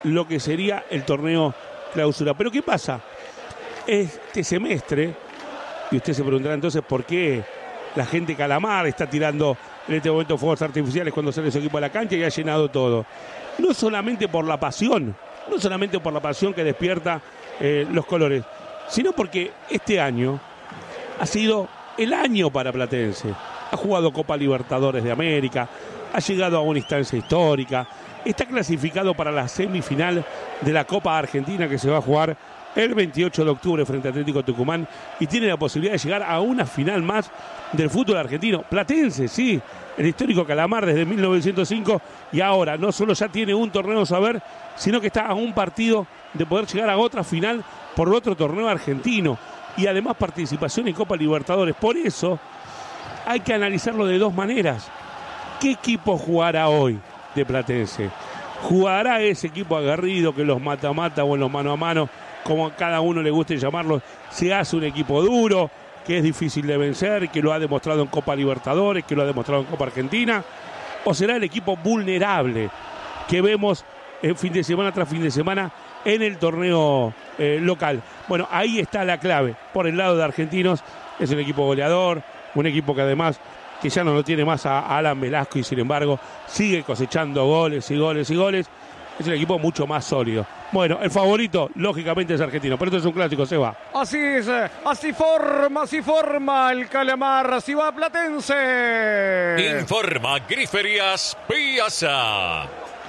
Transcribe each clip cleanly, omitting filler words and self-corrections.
lo que sería el torneo clausura. Pero ¿qué pasa? Este semestre, y usted se preguntará entonces por qué la gente Calamar está tirando en este momento fuegos artificiales cuando sale su equipo a la cancha y ha llenado todo. No solamente por la pasión, que despierta los colores, sino porque este año ha sido el año para Platense. Ha jugado Copa Libertadores de América, ha llegado a una instancia histórica, está clasificado para la semifinal de la Copa Argentina que se va a jugar el 28 de octubre frente a Atlético Tucumán y tiene la posibilidad de llegar a una final más del fútbol argentino. Platense, sí, el histórico Calamar desde 1905 y ahora no solo ya tiene un torneo saber, sino que está a un partido de poder llegar a otra final por otro torneo argentino y además participación en Copa Libertadores. Por eso hay que analizarlo de dos maneras. ¿Qué equipo jugará hoy de Platense? ¿Jugará ese equipo aguerrido que los mata-mata o en los mano a mano, como a cada uno le guste llamarlo, se hace un equipo duro, que es difícil de vencer, que lo ha demostrado en Copa Libertadores, que lo ha demostrado en Copa Argentina? ¿O será el equipo vulnerable que vemos fin de semana tras fin de semana en el torneo local? Bueno, ahí está la clave. Por el lado de Argentinos, es un equipo goleador, un equipo que además que ya no lo tiene más a Alan Velasco y sin embargo sigue cosechando goles y goles y goles. Es un equipo mucho más sólido. Bueno, el favorito, lógicamente, es Argentino. Pero esto es un clásico, Seba. Así es, así forma el Calamar, así va Platense. Informa Griferías Piazza.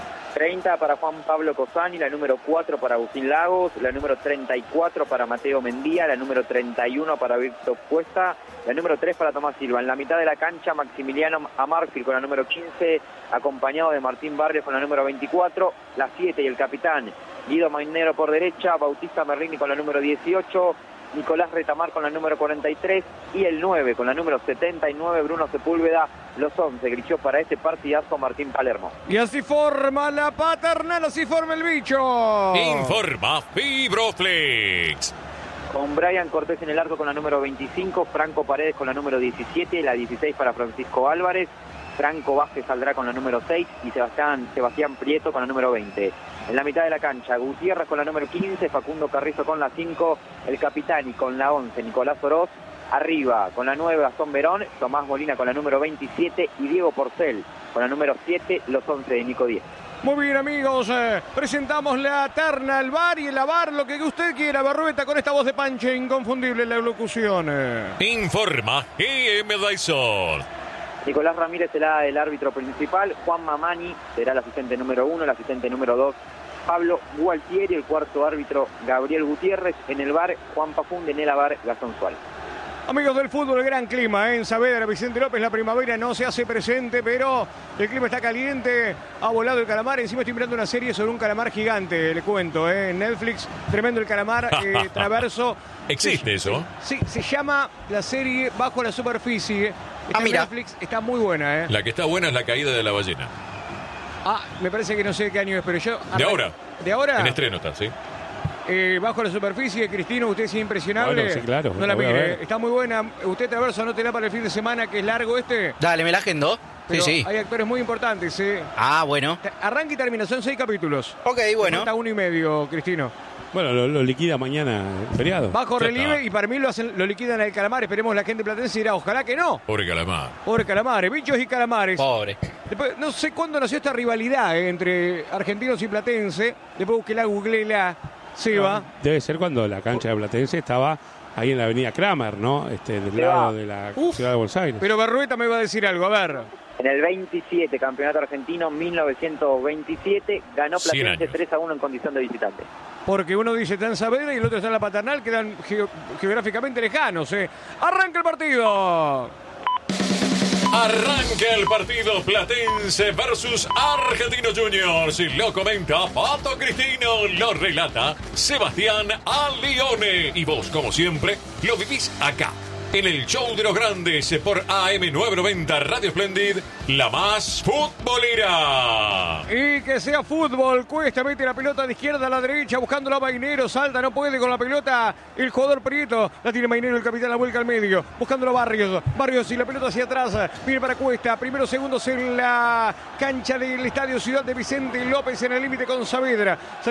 30 para Juan Pablo Cosani, la número 4 para Agustín Lagos, la número 34 para Mateo Mendía, la número 31 para Víctor Cuesta, la número 3 para Tomás Silva. En la mitad de la cancha, Maximiliano Amarfil con la número 15, acompañado de Martín Barrios con la número 24, la 7 y el capitán Guido Mainero por derecha, Bautista Merlini con la número 18, Nicolás Retamar con la número 43 y el 9 con la número 79, Bruno Sepúlveda. Los 11 gritó para este partidazo Martín Palermo. Y así forma la paternal, así forma el bicho. Informa Fibroflex. Con Brian Cortés en el arco con la número 25, Franco Paredes con la número 17, la 16 para Francisco Álvarez, Franco Vázquez saldrá con la número 6 y Sebastián Prieto con la número 20. En la mitad de la cancha, Gutiérrez con la número 15, Facundo Carrizo con la 5, el capitán y con la 11, Nicolás Oroz. Arriba, con la 9, Gastón Verón, Tomás Molina con la número 27 y Diego Porcel con la número 7, los 11 de Nico Díez. Muy bien, amigos, presentamos la terna, el bar y el avar, lo que usted quiera. Barrueta con esta voz de Panche inconfundible en la locución. Informa GM Dyson. Nicolás Ramírez será el árbitro principal, Juan Mamani será el asistente número 1, el asistente número 2, Pablo Gualtieri, el cuarto árbitro Gabriel Gutiérrez, en el bar Juan Pafunde, en el avar Gastón Suárez. Amigos del fútbol, el gran clima en Saavedra, Vicente López, la primavera no se hace presente, pero el clima está caliente, ha volado el calamar, encima estoy mirando una serie sobre un calamar gigante, le cuento, en Netflix, tremendo el calamar, traverso. ¿Existe eso? Sí, se llama la serie Bajo la Superficie, está en Netflix, está muy buena. La que está buena es La Caída de la Ballena. Me parece que no sé qué año es, pero yo... ¿De ahora? ¿De ahora? En estreno está, sí. Bajo la Superficie, Cristino, usted es impresionable. Bueno, sí, claro. No la mire, está muy buena. Usted, Traverso, no te da para el fin de semana, que es largo este. Dale, me la agendo. Pero sí. hay actores muy importantes, Bueno. Arranca y termina, son 6 capítulos. Ok, bueno. Falta 1 y medio, Cristino. Bueno, lo liquida mañana el feriado. Bajo relieve y para mí lo liquidan al Calamar. Esperemos la gente platense dirá, ojalá que no. Pobre Calamar. Pobre Calamares, bichos y calamares. Pobre. Después, no sé cuándo nació esta rivalidad entre argentinos y platense. Después busquela, googleela. Seba. Debe ser cuando la cancha de Platense estaba ahí en la avenida Kramer, ¿no? Del lado de la ciudad de Buenos Aires. Pero Barrueta me va a decir algo, a ver. En el 27, campeonato argentino, 1927, ganó Platense 3-1 en condición de visitante. Porque uno dice está en Saavedra y el otro está en la Paternal, quedan geográficamente lejanos. Arranca el partido. Arranca el partido Platense versus Argentinos Juniors. Y lo comenta Pato Cristino, lo relata Sebastián Alione. Y vos, como siempre, lo vivís acá, en el show de los grandes por AM990 Radio Splendid, la más futbolera. Y que sea fútbol, Cuesta mete la pelota de izquierda a la derecha, buscándola a Mainero, salta, no puede con la pelota el jugador Prieto, la tiene Mainero, el capitán, la vuelca al medio, buscándolo a Barrios y la pelota hacia atrás, viene para Cuesta, primeros segundos en la cancha del Estadio Ciudad de Vicente López en el límite con Saavedra.